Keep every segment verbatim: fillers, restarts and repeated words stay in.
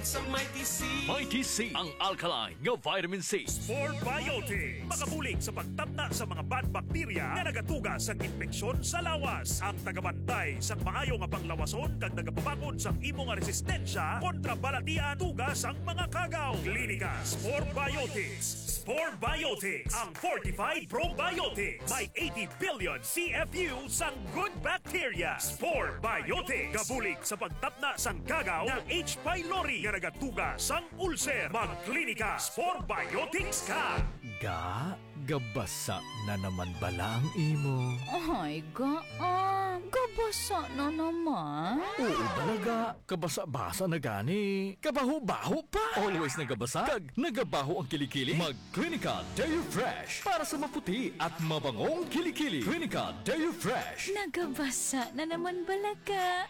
Sa Mighty C. Mighty C, ang alkaline nga vitamin C. Sport Biotics, makabulig sa pagtapna sa mga bad bacteria na nagatuga sa infeksyon sa lawas. Ang tagabantay sa maayo nga panglawason kag nagapabakod sa imo nga resistensya kontra balatian tugas ang mga kagaw. Klinika Sport Biotics. Sport Biotics, ang fortified probiotics. May eighty billion C F U sang good bacteria. Sport Biotics, kabulig sa pagtapna sang kagaw ng H. pylori nga nagatuga sang ulcer. Magklinika Sport Biotics ka. Ga, gabasa na naman bala ang imo. Ay, ga, ah, gabasa na naman. Oo balaga, kabasa-basa na gani. Kabaho-baho pa. Always nagabasa, kag nagabaho ang kilikili. Mag-Clinica Dairy Fresh para sa maputi at mabangong kilikili. Clinica Dairy Fresh. Nagabasa na naman balaga.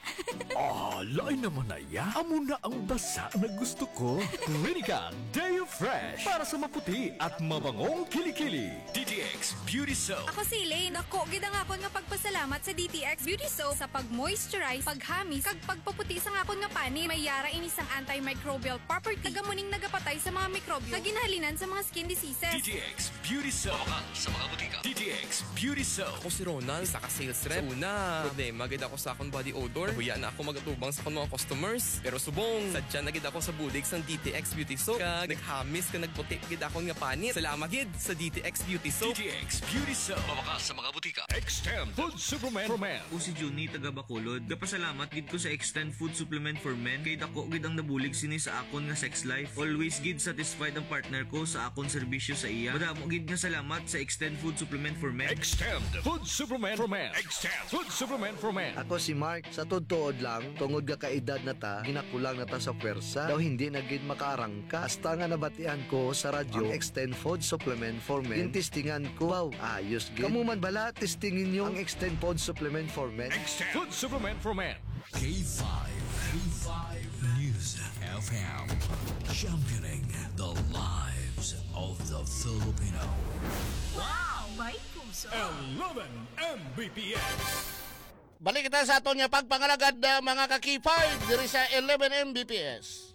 Ah, lain naman na ya. Amo na ang basa na gusto ko. Clinica Dairy Fresh para sa maputi at mabangong kilikili. D T X Beauty Soap. Ako si Elaine. Ako, gid ang akon nga pagpasalamat sa D T X Beauty Soap sa pag-moisturize, paghamis, kag pagpaputi sa akon nga pani. May yara ini sang antimicrobial property. Tagamuning nagapatay sa mga mikrobyo na ginhalinan sa mga skin diseases. D T X Beauty Soap. Baka sa mga butika. D T X Beauty Soap. Ako si Ronald, saka sales rep. Sa una, problema gid ako sa akong body odor. Huya na ako magatubang sa akong mga customers. Pero subong, sadya na gid ako sa bulig sang D T X Beauty Soap. Kag naghamis ka nagputi gid akong nga pani. Salamat gid sa D T X Beauty Soap. D T X Beauty Soap. Baka sa mga butika. Extend Food Supplement for Men. Ako si Juni taga Bacolod. Kapasalamat gid ko sa Extend Food Supplement for Men kay dako gid ang nabulig sini sa akon nga sex life. Always gid satisfied ang partner ko sa akon serbisyo sa iya. Madamo gid nga salamat sa Extend Food Supplement for Men. Extend Food Supplement for Men. Extend Food Supplement for Men. Ako si Mark, sa tudtood lang, tungod ka kaedad na ta, ginakulang na ta sa pwersa, daw hindi na gid makaarangka. Hasta nga nabatian ko sa radyo, ang Extend Food Supplement for Men. Gintistingan ko, wow, ayos gid. Kamu man bala, testingin nyo ang Extend Food Supplement for Men. Extend Food Supplement for Men. K five, K five News F M, championing the lives of the Filipino. Wow, may puso. eleven M B P S. Balik kita sa aton nga pagpangalagad uh, mga kakipay diri sa eleven M B P S.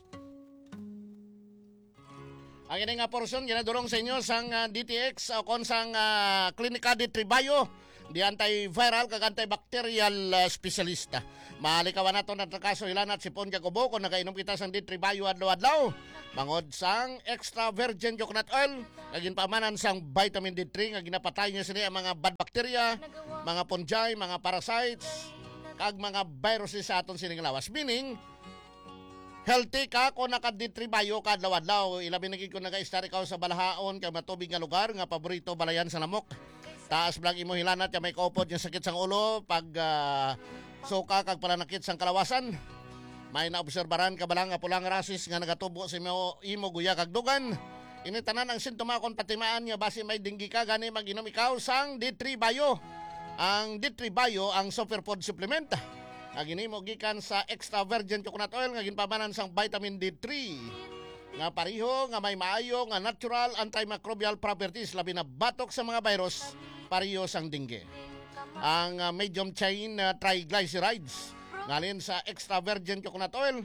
Ang ini nga porsyon ginadurong sa inyo sang uh, D T X o kon sang uh, Klinika di Tribayo di antiviral kag antibacterial uh, specialista. Malikawan nato na kaso ilanat si Pon Jacobo kung nakainom kita sang di Tribayo adlaw-adlaw. Mangod sang extra virgin coconut oil kag ginpamanan sang vitamin D three nga ginapatay niya sini ang mga bad bacteria, mga fungi, mga parasites kag mga viruses sa aton sining lawas. Meaning healthy ka kung nakaditribayo ka adlaw-adlaw. Ilabi na gid kung naka-start ikaw sa balahaon kay matubig nga lugar nga paborito balayan sa lamok. Taas blang imo hilanat kay may kaupod yung sakit sang ulo pag uh, suka kag pananakit sang kalawasan. May naobserbaran ka balang nga pulang rasis nga nagatubo sa imo, imo guya kag dugan. Ini tanan ang sintoma kon patimaan nga base may dinggi ka gani mag-inom ikaw sang D three Bio. Ang D three Bio ang superfood supplement. Nga ginimo gikan sa extra virgin coconut oil nga ginpamanan sang vitamin D three. Nga pariho nga may maayo nga natural antimicrobial properties labi na batok sa mga virus pariho sang dengue. Ang uh, medium chain uh, triglycerides ngalin sa extra virgin coconut oil.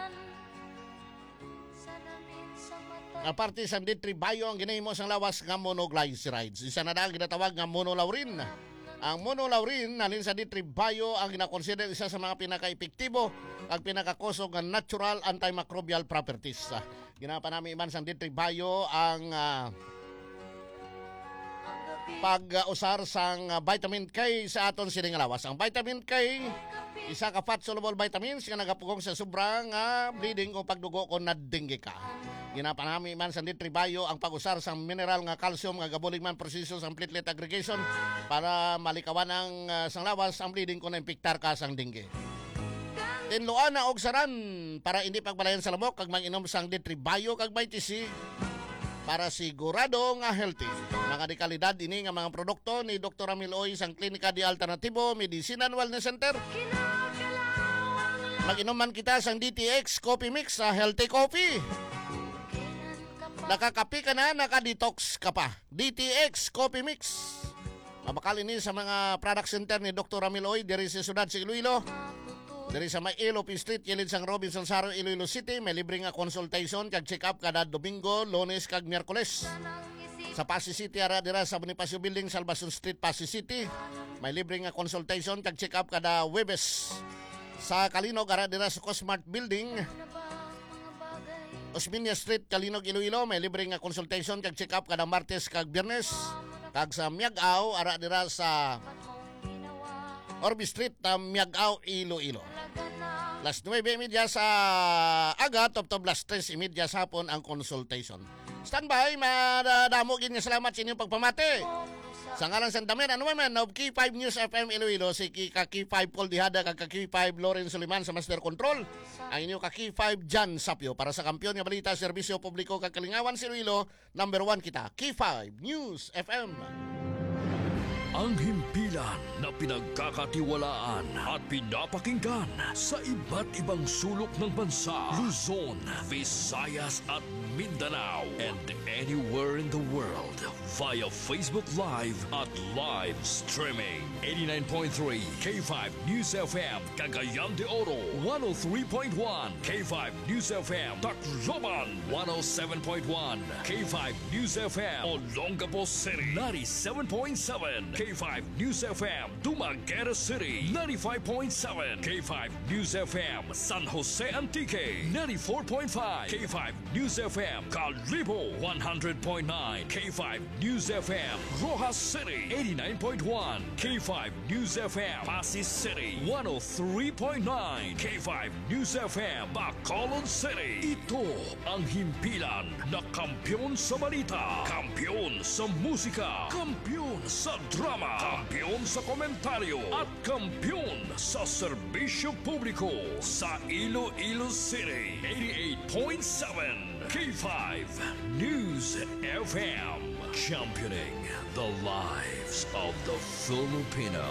Nga parte sa D three Bio ang ginahimo sang lawas nga monoglycerides. Isa na dahil ginatawag nga monolaurin. Ang monolaurin nalin sa D three Bio ang ginakonsider isa sa mga pinaka-epektibo at pinakakusog ng natural antimicrobial properties. Uh, ginapanami iman sa D three Bio ang uh, pag-usar sang uh, vitamin K sa aton sining lawas. Ang vitamin K, isa ka fat-soluble vitamins nga nagapugong sa sobrang uh, bleeding o pagdugo kung nadinggi ka. Ginapanami man sa D three Bio ang pag-usar sa mineral nga calcium nga gabulig man proseso sa platelet aggregation para malikawan ang uh, sang lawas ang bleeding kung naimpiktar ka sang dengue. Tinluan na og saran para hindi pagbalayan sa lamok kag manginom sang D three Bio kag Mighty C para sigurado nga healthy. Mga dekalidad ini nga mga produkto ni Doctor Amiloy sang Klinika di Alternatibo Medicine and Wellness Center. Mag-inom man kita sang D T X Coffee Mix sa Healthy Coffee. Nakakapi ka na, nakadetox ka pa. D T X Coffee Mix. Mabakal ini sa mga product center ni Doctor Amiloy diri sa siyudad sa Iloilo. Diri sa may Iloilo Street, kilid sang Robinson Saro, Iloilo City, may libre nga consultation kag check-up kada Domingo, Lunes kag Miyerkules. Sa Pasig City, ara dira sa Bonifacio Building, Salvacion Street, Pasig City, may libre nga consultation kag check-up kada Huwebes. Sa Kalinog, ara dira sa Cosmart Building, Osmeña Street, Kalinog, Iloilo, may libre nga consultation kag check-up kada Martes kag Biyernes. Kag sa Miagao, ara dira sa Orbi Street, uh, Miagao, Iloilo. Las nueve media sa aga, top to las tres media sa hapon ang consultation. Standby, madamo gin nga salamat sa inyong pagpamati. Sa ngalan sa Damer, ano man, of K five News F M Iloilo, si ka K five Paul Dihada, kag ka K five Loren Suliman sa Master Control. Ang inyong ka K five Jan Sapio, para sa kampiyon nga balita, serbisyo publiko kag kalingawan sa Iloilo, number one kita, K five News F M. Ang himpilan na pinagkakatiwalaan at pinapakinggan sa iba't ibang sulok ng bansa, Luzon, Visayas at Mindanao, and anywhere in the world via Facebook Live at live streaming. eighty-nine point three K five News F M, Cagayan de Oro, one oh three point one K five News F M, Tacloban, one oh seven point one K five News F M, Olongapo City, ninety-seven point seven K five News F M, Dumaguete City, ninety-five point seven K five News F M, San Jose Antique, ninety-four point five K five News F M, Calibo, one hundred point nine K five News F M, Rojas City, eighty-nine point one K five News F M, Pasig City, one oh three point nine K five News F M, Bacolod City. Ito ang himpilan na kampiyon sa balita, kampiyon sa musika, kampiyon sa drama, kampiyon sa komentaryo, at kampiyon sa serbisyo publiko sa Iloilo City. eighty-eight point seven K five News F M, championing the lives of the Filipino.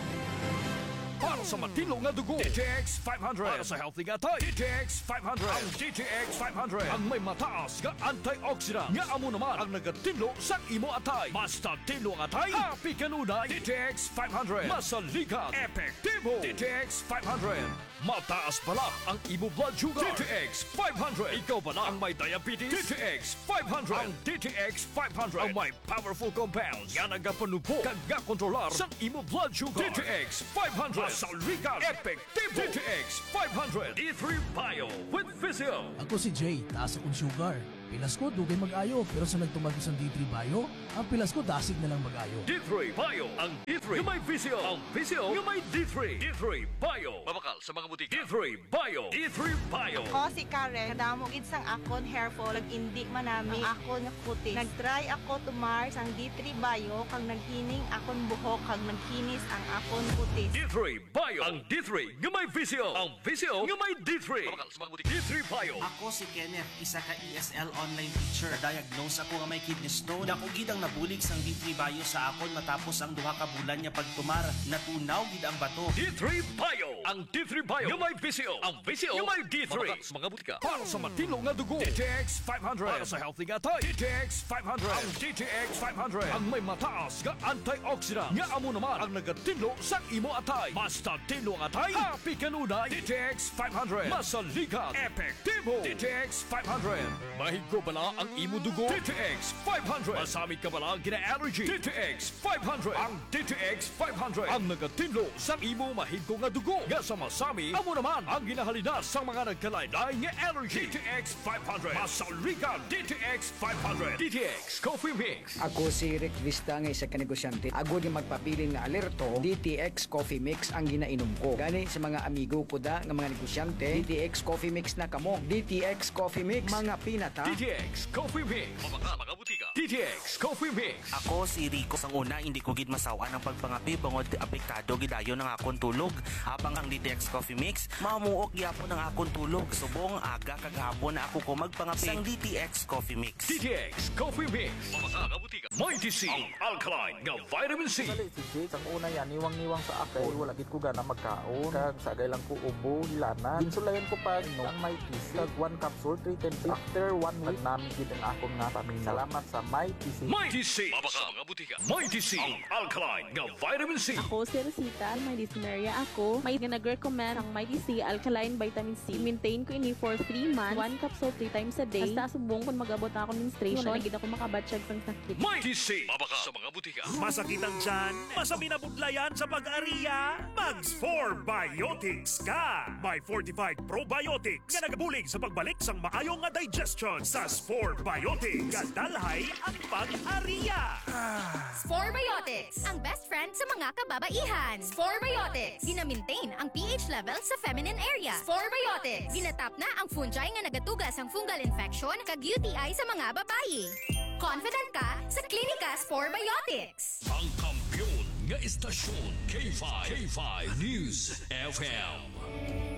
Para sa matilong na dugo, D T X five hundred. Para sa healthy nga tayo, D T X five hundred. Ang D T X five hundred ang may mataas nga antioxidant. Nga amo naman ang nagatinlo sa imo atay. Basta tinlo ang atay, happy kanunay. D T X five hundred. Masalikat, epektibo. D T X five hundred. Mataas pala ang imo blood sugar. D T X five hundred. Ikaw pala ang may diabetes. D T X five hundred. Ang D T X five hundred ang may powerful compounds. Nga nagapanupo kag nga kontrolar sa imo blood sugar. D T X five hundred. Masalikat, epektibo. D T X five hundred. D three Bio with Physio. Ako si Jay, taas akong sugar. Pilas ko, dugay mag-ayo. Pero sa nagtumag sa D three Bio, ang pilas ko, dasig na lang mag-ayo. D three Bio. Ang D three yung may Physio. Ang Physio yung may D three. D three Bio. Mabakal sa mga butika. D three Bio. D three Bio. Ako si Karen. Kadamo gid sang akon hair fall. Nag-indi manami ang akon nga kutis. Nag-try ako tumar sang D three Bio. Kang naghining akon buhok. Kang nagkinis ang akon kutis. D three Bio. Ang D three yung may Physio. Ang Physio yung may D three. Mabakal sa mga butika. D three Bio. Ako si Kenneth. Isa ka E S L online teacher. Diagnose ako nga may kidney stone. Dako gid ang nabulig sang D three Bio sa akon matapos ang duha ka bulan niya pagtumar. Natunaw gid ang bato. D three Bio. Ang D three Bio yung may Physio. Ang Physio yung may D three. Mabakal sa mga butika. Para sa matilong na dugo, D T X five hundred. Para sa healthy nga tayo, D T X five hundred. Ang D T X five hundred ang may mataas nga antioxidant. Nga amo naman ang nagatinlo sa imo atay. Basta tinlo ang atay, happy kanunay. D T X five hundred. Masalikat, epektibo. D T X five hundred. Mahigko bala ang imo dugo. D T X five hundred. Masamit ka bala gina-allergy. D T X five hundred. Ang D T X five hundred ang nagatinlo sa imo mahigko nga dugo. Nga sa masami, amo naman ang ginahalina sa mga nagkalaylay nga allergy. D T X five hundred. Masalikat, D T X five hundred. D T X Coffee Mix. Ako si Rick Vista nga isa ka negosyante. Ako di magpapiling na alerto, D T X Coffee Mix ang ginainom ko. Gani sa mga amigo ko da nga mga negosyante, D T X Coffee Mix na kamo. D T X Coffee Mix, mga pinata. D T X Coffee Mix. Mabaka, mga butika. D T X Coffee Mix. Ako si Rico. Sang una, hindi ko gid masawa ng pagpangapi bangod apektado gidayon ng akon tulog. Habang ang D T X Coffee Mix, mamuok gyapon ang akon tulog. Subong aga kag hapon na ako ko magpangapi sang D T X Coffee Mix. D T X Coffee Mix. Mabaka, mga butika. Mighty C. Ang alkaline nga vitamin C. Dali si Jay, sang una yan, niwang-niwang sa akay, wala gid ko gana magkaon. Kag sagay lang ko ubo, hilanan. Ginsulayan ko pa no, ang Mighty C. Kag one capsule, three times. After one nagnami gid ang akon nga pamilya. Salamat sa Mighty C. Mighty C. Mabaka mga butika. Mighty C. Ang alkaline nga vitamin C. Ako si Rosita, may dyspnea ako. May nag-recommend ang Mighty C Alkaline Vitamin C. Maintain ko ini for three months. One capsule three times a day. Basta subong kung mag-abot na ako menstruation. Wala gid ako makabatsyag sang sakit. Mighty C. Mabaka sa mga butika. Masakitan dyan, masami na budlayan sa pag-ariya, Mags four Biotics ka! May fortified probiotics nga nagabulig sa pagbalik sang maayong nga digestion sa four Biotics. Gadalhay ang pag-ariya! Spore Biotics, ang best friend sa mga kababaihan. Spore Biotics, gina-maintain ang pH level sa feminine area. Spore Biotics, ginatap na ang fungi nga nagatugas ang fungal infection kag U T I sa mga babayi. Confident ka sa Klinika Spore Biotics. Ang kampiyon nga istasyon K five. K five News F M.